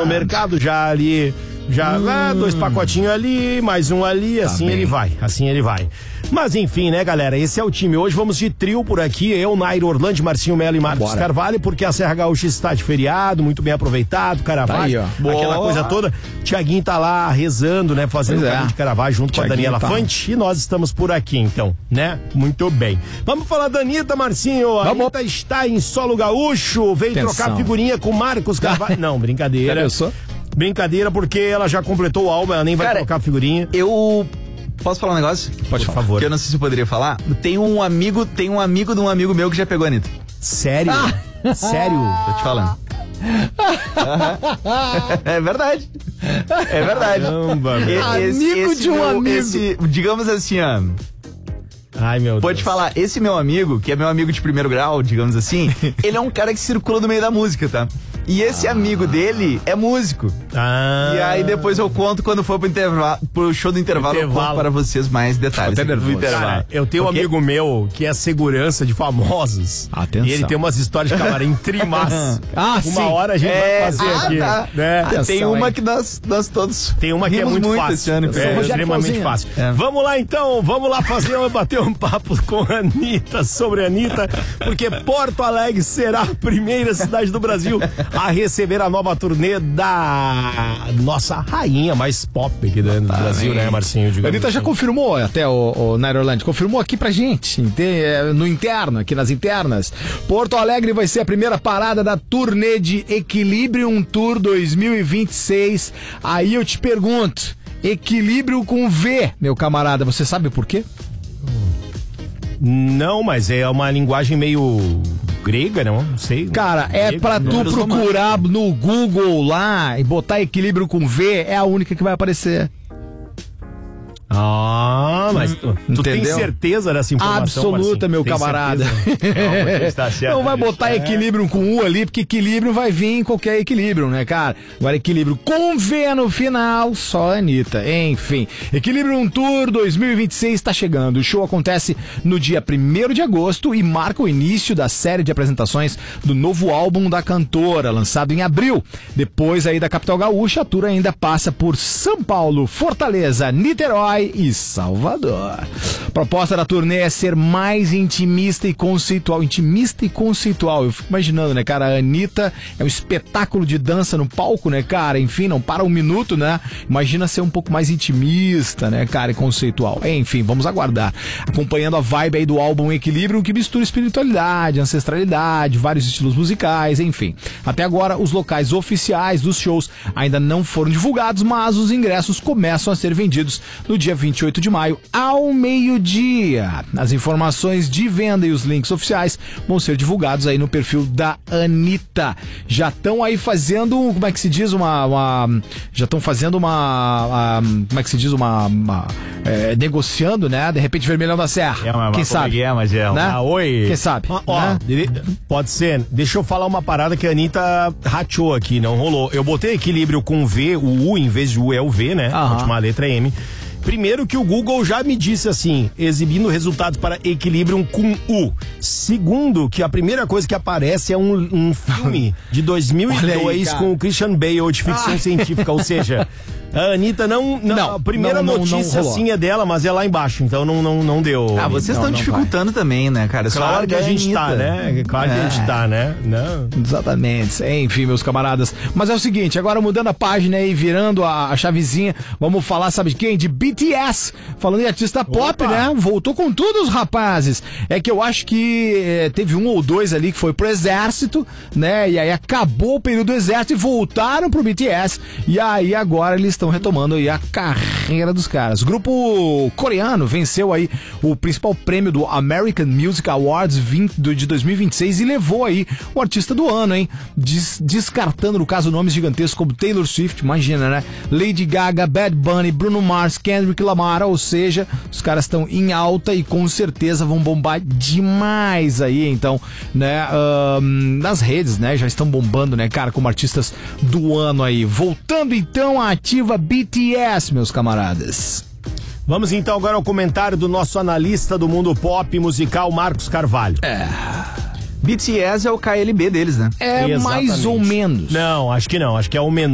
no mercado, já ali, dois pacotinhos ali, mais um ali, assim ele vai. Mas enfim, né, galera, esse é o time. Hoje vamos de trio por aqui, eu, Nairo, Orlando, Marcinho Melo e Marcos Carvalho, porque a Serra Gaúcha está de feriado, muito bem aproveitado, Caravaggio, aquela coisa toda. Tiaguinho tá lá rezando, né, fazendo o caminho de Caravaggio junto com a Daniela Fante, e nós estamos por aqui, então, né? Muito bem. Vamos falar da Anitta, Marcinho. A Anitta está em solo gaúcho, veio trocar figurinha com Marcos Carvalho. Não, brincadeira. Brincadeira, porque ela já completou o álbum, ela nem vai trocar figurinha. Posso falar um negócio? Pode, por favor. Que eu não sei se eu poderia falar. Tem um amigo de um amigo meu que já pegou a Anitta. Sério? Sério? Tô te falando. É verdade. Caramba, amigo de um amigo. Digamos assim, ó. Ai, meu Deus. Pode falar, esse meu amigo, que é meu amigo de primeiro grau, digamos assim, ele é um cara que circula no meio da música, tá? E esse amigo dele é músico. E aí depois eu conto quando for pro show do intervalo. Eu conto para vocês mais detalhes do intervalo. Cara, eu tenho um amigo meu que é segurança de famosos. Atenção. E ele tem umas histórias de camarim trimassa. Uma hora a gente vai fazer aqui. Tá. Né? Tem uma que nós todos. Tem uma que é muito fácil. Esse ano, extremamente fácil. Vamos lá então, bater um papo com a Anitta, sobre a Anitta, porque Porto Alegre será a primeira cidade do Brasil a receber a nova turnê da nossa rainha mais pop aqui do Brasil, né, Marcinho? A Anitta já confirmou, até o Nairo Orlando, confirmou aqui pra gente, no interno, aqui nas internas. Porto Alegre vai ser a primeira parada da turnê de Equilibrium Tour 2026. Aí eu te pergunto, Equilíbrio com V, meu camarada, você sabe por quê? Não, mas é uma linguagem meio grega, não sei. Cara, é pra tu procurar no Google lá e botar Equilíbrio com V, é a única que vai aparecer. Mas tu tem certeza dessa informação? Absoluta, meu camarada. Não vai botar equilíbrio com U ali, porque equilíbrio vai vir em qualquer equilíbrio, né, cara? Agora equilíbrio com V no final, só a Anitta. Enfim, Equilibrium Tour 2026 está chegando. O show acontece no dia 1º de agosto e marca o início da série de apresentações do novo álbum da cantora, lançado em abril. Depois aí da capital gaúcha, a tour ainda passa por São Paulo, Fortaleza, Niterói e Salvador. A proposta da turnê é ser mais intimista e conceitual. Eu fico imaginando, né, cara? A Anitta é um espetáculo de dança no palco, né, cara? Enfim, não para um minuto, né? Imagina ser um pouco mais intimista, né, cara? E conceitual. Enfim, vamos aguardar. Acompanhando a vibe aí do álbum Equilíbrio, que mistura espiritualidade, ancestralidade, vários estilos musicais, enfim. Até agora, os locais oficiais dos shows ainda não foram divulgados, mas os ingressos começam a ser vendidos no dia 28 de maio, ao meio-dia. As informações de venda e os links oficiais vão ser divulgados aí no perfil da Anitta. Já estão aí fazendo, como é que se diz, negociando, né? De repente, Vermelhão da Serra. Quem sabe? Né? Oi. Quem sabe? Né? Pode ser. Deixa eu falar uma parada que a Anitta rateou aqui, não rolou. Eu botei equilíbrio com V, o U em vez de U é o V, né? A última letra é M. Primeiro que o Google já me disse assim, exibindo resultados para Equilibrium com U. Segundo, que a primeira coisa que aparece é um filme de 2002 com o Christian Bale de ficção científica, ou seja... A Anitta não a primeira notícia sim é dela, mas é lá embaixo, então não deu. Vocês estão dificultando também, né, cara? Claro que a gente tá, né? Claro que a gente tá, né? Não. Exatamente. Enfim, meus camaradas. Mas é o seguinte, agora mudando a página aí, virando a chavezinha, vamos falar, sabe de quem? De BTS. Falando em artista pop, né? Voltou com tudo os rapazes. É que eu acho que teve um ou dois ali que foi pro exército, né? E aí acabou o período do exército e voltaram pro BTS. E aí agora eles estão retomando aí a carreira dos caras. O grupo coreano venceu aí o principal prêmio do American Music Awards de 2026 e levou aí o artista do ano, hein? Descartando, no caso, nomes gigantescos como Taylor Swift, imagina, né? Lady Gaga, Bad Bunny, Bruno Mars, Kendrick Lamar, ou seja, os caras estão em alta e com certeza vão bombar demais aí, então, né? Nas redes, né? Já estão bombando, né, cara, como artistas do ano aí. Voltando então à ativa BTS, meus camaradas. Vamos então agora ao comentário do nosso analista do mundo pop musical, Marcos Carvalho. BTS é o KLB deles, né? Exatamente. Mais ou menos. Não, acho que não. Acho que é o menor.